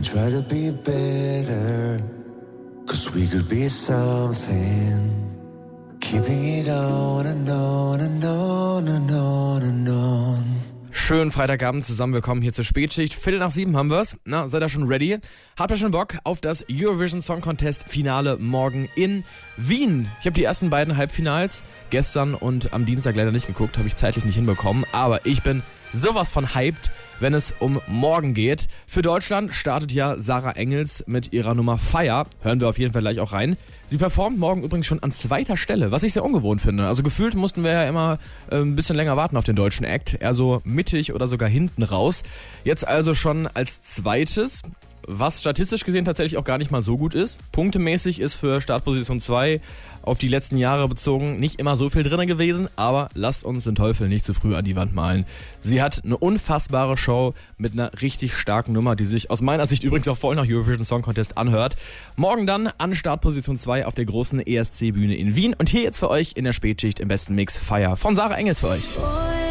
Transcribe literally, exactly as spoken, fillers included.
try to be better, 'cause we could be something. Keeping it on and on and on and on and on. Schönen Freitagabend zusammen, willkommen hier zur Spätschicht. Viertel nach sieben haben wir's. Na, seid ihr schon ready? Habt ihr schon Bock auf das Eurovision Song Contest Finale morgen in Wien? Ich habe die ersten beiden Halbfinals gestern und am Dienstag leider nicht geguckt, habe ich zeitlich nicht hinbekommen. Aber ich bin sowas von hyped, wenn es um morgen geht. Für Deutschland startet ja Sarah Engels mit ihrer Nummer Fire. Hören wir auf jeden Fall gleich auch rein. Sie performt morgen übrigens schon an zweiter Stelle, was ich sehr ungewohnt finde. Also gefühlt mussten wir ja immer äh, ein bisschen länger warten auf den deutschen Act. Eher so mittig oder sogar hinten raus. Jetzt also schon als zweites, was statistisch gesehen tatsächlich auch gar nicht mal so gut ist. Punktemäßig ist für Startposition zwei auf die letzten Jahre bezogen nicht immer so viel drin gewesen, aber lasst uns den Teufel nicht zu früh an die Wand malen. Sie hat eine unfassbare Show mit einer richtig starken Nummer, die sich aus meiner Sicht übrigens auch voll nach Eurovision Song Contest anhört. Morgen dann an Startposition zwei auf der großen E S C-Bühne in Wien und hier jetzt für euch in der Spätschicht im besten Mix Fire von Sarah Engels für euch.